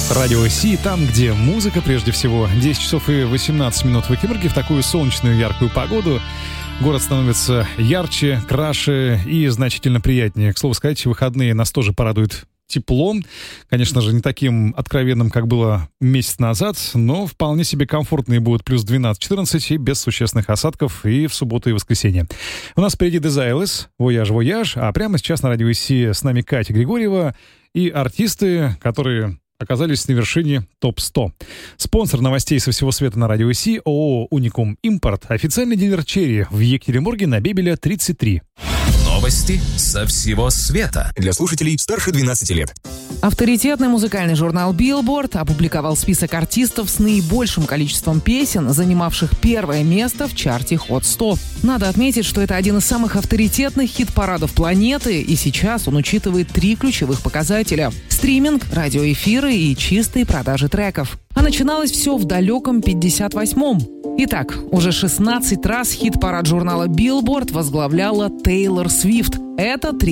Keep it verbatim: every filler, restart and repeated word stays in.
Радио Си, там, где музыка прежде всего. десять часов и восемнадцать минут в Экиморге. В такую солнечную яркую погоду город становится ярче, краше и значительно приятнее. К слову сказать, выходные нас тоже порадуют теплом. Конечно же, не таким откровенным, как было месяц назад, но вполне себе комфортные будут плюс двенадцать-четырнадцать и без существенных осадков и в субботу и воскресенье. У нас впереди Desireless, Voyage, Voyage, а прямо сейчас на Радио Си с нами Катя Григорьева и артисты, которые оказались на вершине топ сто. Спонсор новостей со всего света на Радио Си — ООО «Уникум Импорт», официальный дилер «Черри» в Екатеринбурге на Бебеля тридцать три. Новости со всего света для слушателей старше двенадцати лет. Авторитетный музыкальный журнал Billboard опубликовал список артистов с наибольшим количеством песен, занимавших первое место в чарте Hot сто. Надо отметить, что это один из самых авторитетных хит-парадов планеты, и сейчас он учитывает три ключевых показателя: стриминг, радиоэфиры и чистые продажи треков. А начиналось все в далеком пятьдесят восьмом. Итак, уже шестнадцать раз хит-парад журнала Billboard возглавляла Тейлор Свифт. Это три